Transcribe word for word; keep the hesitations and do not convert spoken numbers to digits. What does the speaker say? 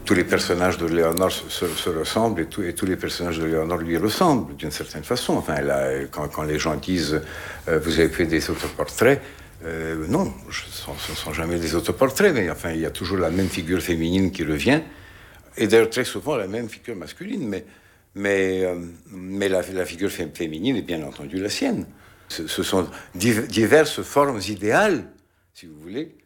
tous les personnages de Léonore se, se, se ressemblent et, tout, et tous les personnages de Léonore lui ressemblent d'une certaine façon. Enfin, là, quand, quand les gens disent euh, vous avez fait des autoportraits, euh, non, ce ne sont jamais des autoportraits, mais enfin, il y a toujours la même figure féminine qui revient, et d'ailleurs très souvent la même figure masculine, mais, mais, euh, mais la, la figure féminine est bien entendu la sienne. Ce, ce sont div- diverses formes idéales, si vous voulez,